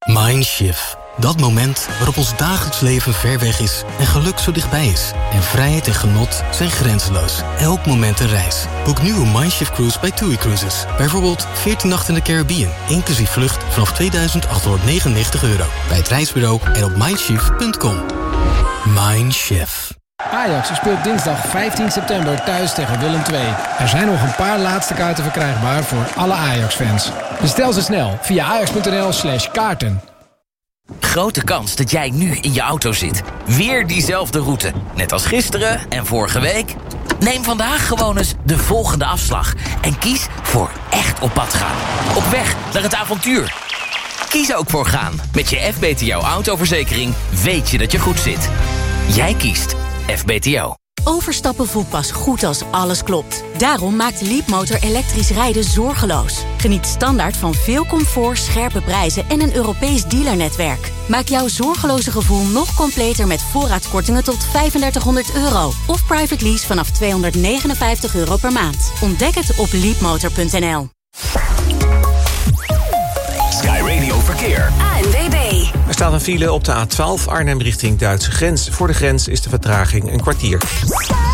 Mindshift. Dat moment waarop ons dagelijks leven ver weg is en geluk zo dichtbij is. En vrijheid en genot zijn grenzeloos. Elk moment een reis. Boek nu een Mindshift cruise bij TUI Cruises. Bijvoorbeeld 14 nachten in de Caribbean, inclusief vlucht vanaf €2.899. Bij het reisbureau en op mindshift.com. Mindshift. Ajax speelt dinsdag 15 september thuis tegen Willem II. Er zijn nog een paar laatste kaarten verkrijgbaar voor alle Ajax-fans. Bestel ze snel via ajax.nl/kaarten. Grote kans dat jij nu in je auto zit. Weer diezelfde route. Net als gisteren en vorige week. Neem vandaag gewoon eens de volgende afslag. En kies voor echt op pad gaan. Op weg naar het avontuur. Kies ook voor gaan. Met je FBTO autoverzekering weet je dat je goed zit. Jij kiest FBTO. Overstappen voelt pas goed als alles klopt. Daarom maakt Leapmotor elektrisch rijden zorgeloos. Geniet standaard van veel comfort, scherpe prijzen en een Europees dealernetwerk. Maak jouw zorgeloze gevoel nog completer met voorraadkortingen tot €3500. Of private lease vanaf €259 per maand. Ontdek het op leapmotor.nl. Sky Radio Verkeer. ANWB. Er staat een file op de A12 Arnhem richting Duitse grens. Voor de grens is de vertraging een kwartier.